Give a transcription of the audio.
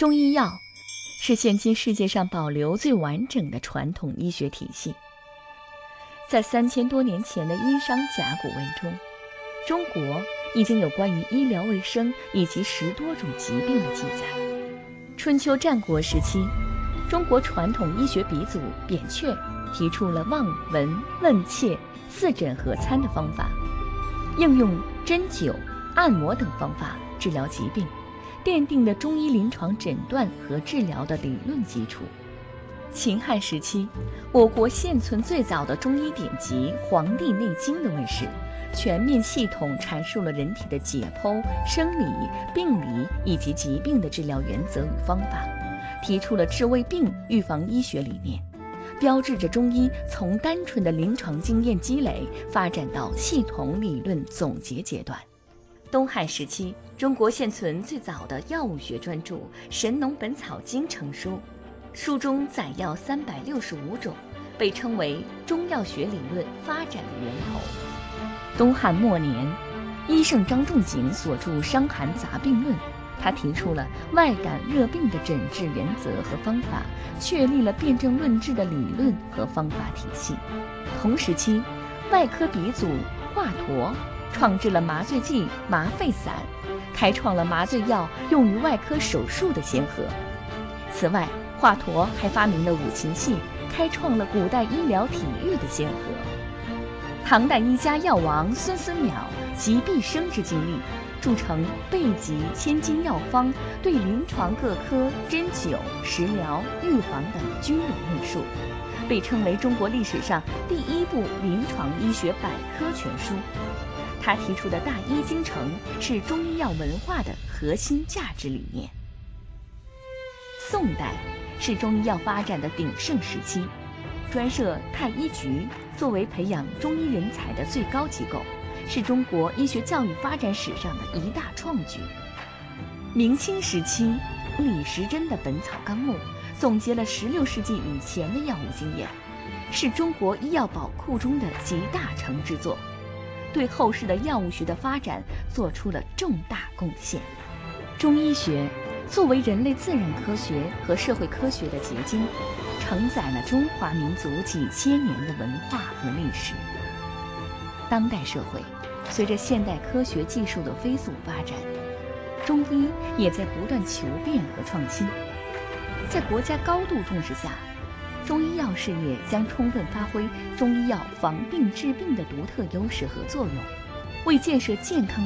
中医药是现今世界上保留最完整的传统医学体系。在3000多年前的殷商甲骨文中，中国已经有关于医疗卫生以及10多种疾病的记载。春秋战国时期，中国传统医学鼻祖扁鹊提出了望、闻、问、切4诊合参的方法，应用针灸、按摩等方法治疗疾病，奠定了中医临床诊断和治疗的理论基础。秦汉时期，我国现存最早的中医典籍《黄帝内经》的问世，全面系统阐述了人体的解剖、生理、病理以及疾病的治疗原则与方法，提出了治未病、预防医学理念，标志着中医从单纯的临床经验积累发展到系统理论总结阶段。东汉时期，中国现存最早的药物学专著《神农本草经》成书，书中载药365种，被称为中药学理论发展的源头。东汉末年，医圣张仲景所著《伤寒杂病论》，他提出了外感热病的诊治原则和方法，确立了辨证论治的理论和方法体系。同时期，外科鼻祖华佗创制了麻醉剂麻沸散，开创了麻醉药用于外科手术的先河。此外，华佗还发明了五禽戏，开创了古代医疗体育的先河。唐代医家药王孙思邈集毕生之精力，著成《备急千金药方》，对临床各科针灸、食疗、预防等均有论述，被称为中国历史上第1部临床医学百科全书。他提出的大医精诚是中医药文化的核心价值理念。宋代是中医药发展的鼎盛时期，专设太医局作为培养中医人才的最高机构，是中国医学教育发展史上的一大创举。明清时期，李时珍的《本草纲目》总结了16世纪以前的药物经验，是中国医药宝库中的集大成之作，对后世的药物学的发展做出了重大贡献。中医学作为人类自然科学和社会科学的结晶，承载了中华民族几千年的文化和历史。当代社会随着现代科学技术的飞速发展，中医也在不断求变和创新。在国家高度重视下，中医药事业将充分发挥中医药防病治病的独特优势和作用，为建设健康